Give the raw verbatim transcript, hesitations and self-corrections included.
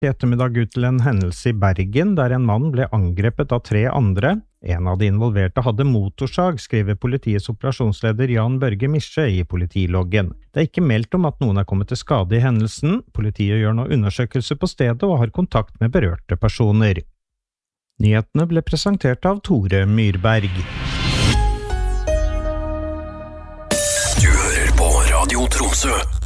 I ettermiddag ut til en hendelse I Bergen, der en mann ble angrepet av tre andre. En av de involverte hadde motorsag, skriver politiets operasjonsleder Jan Børge Misje I politiloggen. Det er ikke meldt om at noen er kommet til skade I hendelsen. Politiet gjør nå undersøkelse på stedet og har kontakt med berørte personer. Nyhetene ble presentert av Tore Myrberg. Du hører på Radio Tromsø.